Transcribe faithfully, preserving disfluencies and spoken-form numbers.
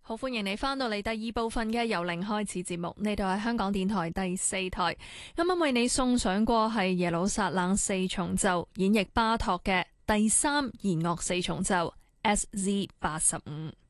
好，歡迎你翻到嚟第二部分嘅由零開始節目，呢度係香港電台第四台。啱啱為你送上過係耶路撒冷四重奏演繹巴托嘅第三弦樂四重奏 S Z 八十五。